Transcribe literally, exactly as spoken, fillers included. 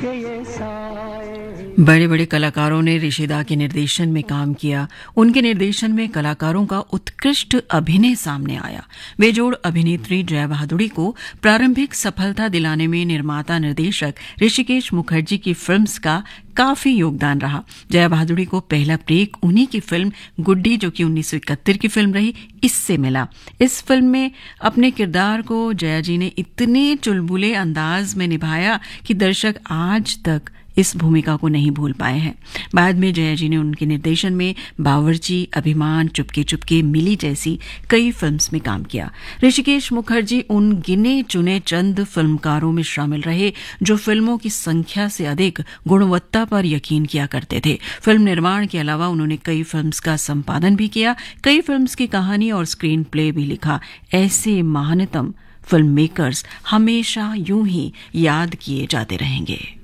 बड़े बड़े कलाकारों ने ऋषिदा के निर्देशन में काम किया। उनके निर्देशन में कलाकारों का उत्कृष्ट अभिनय सामने आया। बेजोड़ अभिनेत्री जया भादुड़ी को प्रारंभिक सफलता दिलाने में निर्माता निर्देशक ऋषिकेश मुखर्जी की फिल्म्स का काफी योगदान रहा। जया भादुड़ी को पहला ब्रेक उन्हीं की फिल्म गुड्डी, जो कि उन्नीस सौ इकहत्तर की फिल्म रही, इससे मिला। इस फिल्म में अपने किरदार को जया जी ने इतने चुलबुले अंदाज में निभाया कि दर्शक आज तक इस भूमिका को नहीं भूल पाए हैं। बाद में जया जी ने उनके निर्देशन में बावर्ची, अभिमान, चुपके चुपके, मिली जैसी कई फिल्म्स में काम किया। ऋषिकेश मुखर्जी उन गिने चुने चंद फिल्मकारों में शामिल रहे जो फिल्मों की संख्या से अधिक गुणवत्ता पर यकीन किया करते थे। फिल्म निर्माण के अलावा उन्होंने कई फिल्म्स का संपादन भी किया, कई फिल्म्स की कहानी और स्क्रीन प्ले भी लिखा। ऐसे महानतम फिल्म मेकर्स हमेशा यूं ही याद किए जाते रहेंगे।